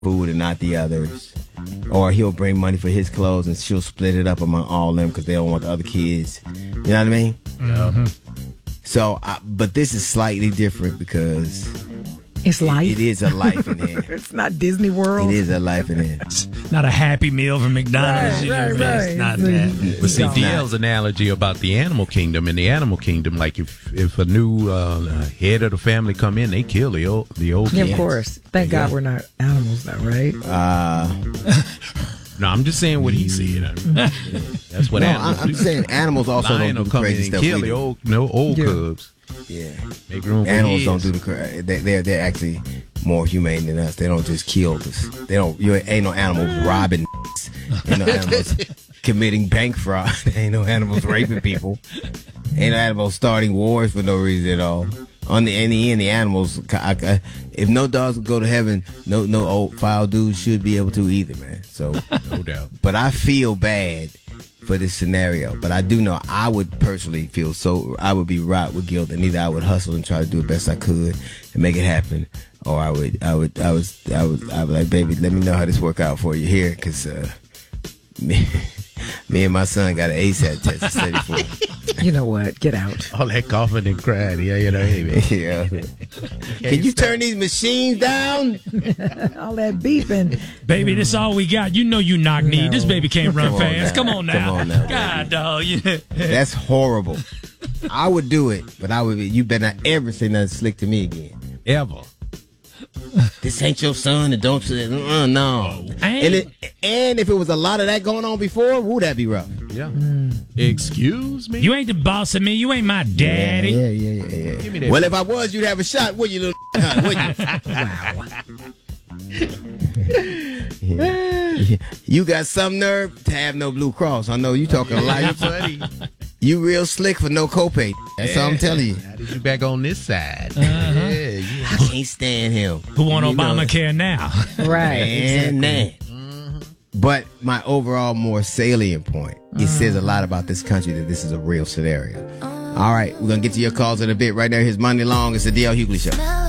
food and not the others. Or he'll bring money for his clothes and she'll split it up among all of them because they don't want the other kids. You know what I mean? Mm-hmm. So, but this is slightly different because it's life. It is a life in here. It's not Disney World. It is a life in here. It's not a Happy Meal from McDonald's. Right. It's not that. But see, DL's analogy about the animal kingdom, in the animal kingdom, like if a new head of the family come in, they kill the old Yeah, kids. of course. Thank God we're not animals, though, right? No, I'm just saying what he said. I mean, that's what animals I'm do. saying animals also Lion don't will do the come in crazy and stuff. kill we the do. old cubs. Yeah. Make room for Animals don't his. do the crazy. They're actually more humane than us. They don't just kill us. They don't. You ain't no animals robbing. Ain't no animals committing bank fraud. Ain't no animals raping people. Ain't no animals starting wars for no reason at all. In the end, the animals. If no dogs would go to heaven, no old foul dudes should be able to either, man. So No doubt. But I feel bad for this scenario. But I do know I would personally feel I would be right with guilt, and either I would hustle and try to do the best I could and make it happen, or I would like, baby, let me know how this work out for you here, because me and my son got an ASAP test to study for. You know what? Get out. All that coughing and crying. Yeah, hey, man. Yeah. Can you turn these machines down? All that beeping. Baby, this all we got. You know you knock knee. This baby can't run Come on fast. now. Come on now. Come on now, God, dog. Yeah. That's horrible. I would do it, but you better not ever say nothing slick to me again. Ever. This ain't your son, and don't say no. And if it was a lot of that going on before, would that be rough? Yeah. Excuse me? You ain't the boss of me. You ain't my daddy. Yeah. Give me that. Well, if I was, you'd have a shot, would you, little wouldn't you? Wow. You got some nerve to have no Blue Cross. I know you talking a lot. buddy. You real slick for no copay. That's all I'm telling you. How did you back on this side? I can't stand him. Who want Obamacare now? Right. And that. But my overall more salient point, it says a lot about this country that this is a real scenario. All right, we're going to get to your calls in a bit. Right now, here's Monday Long. It's the DL Hughley Show.